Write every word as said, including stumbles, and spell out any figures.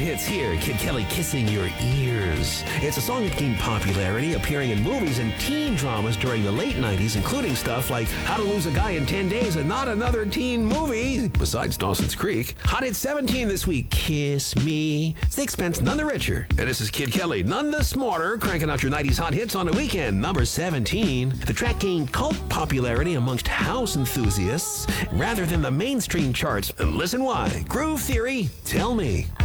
hits here. Kid Kelly kissing your ears. It's a song that gained popularity, appearing in movies and teen dramas during the late nineties, including stuff like How to Lose a Guy in ten days and Not Another Teen Movie, besides Dawson's Creek. Hot Hit seventeen this week, Kiss Me. Sixpence, None the Richer. And this is Kid Kelly, None the Smarter, cranking out your nineties hot hits on the weekend. Number seventeen. The track gained cult popularity amongst house enthusiasts rather than the mainstream charts. And listen why. Groove Theory, Tell Me.